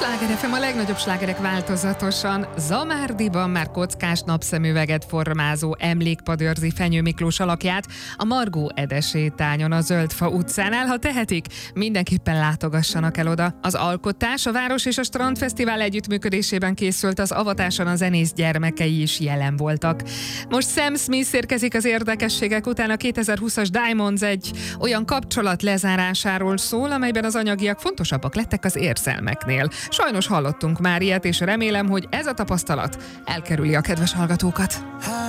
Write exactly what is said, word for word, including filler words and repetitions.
Sláger ef em, a legnagyobb slágerek változatosan. Zamárdiban már kockás napszemüveget formázó emlékpad őrzi Fenyő Miklós alakját a Margó Ede sétányon a Zöldfa utcánál. Ha tehetik, mindenképpen látogassanak el oda. Az alkotás a Város és a Strand Fesztivál együttműködésében készült, az avatáson a zenész gyermekei is jelen voltak. Most Sam Smith érkezik az érdekességek után. A kétezer-húszas Diamonds egy olyan kapcsolat lezárásáról szól, amelyben az anyagiak fontosabbak lettek az érzelmeknél. Sajnos hallottunk már ilyet, és remélem, hogy ez a tapasztalat elkerüli a kedves hallgatókat.